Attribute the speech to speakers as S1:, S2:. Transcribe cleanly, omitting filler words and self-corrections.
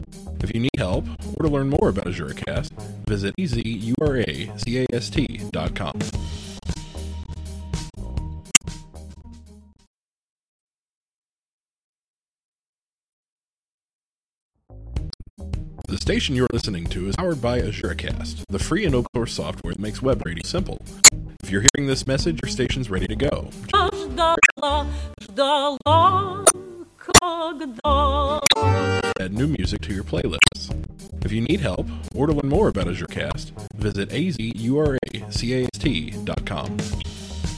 S1: If you need help or to learn more about AzureCast, visit azuracast.com. The station you're listening to is powered by AzureCast, the free and open-source software that makes web radio simple. If you're hearing this message, your station's ready to go. Add new music to your playlists. If you need help or to learn more about AzureCast, visit azuracast.com.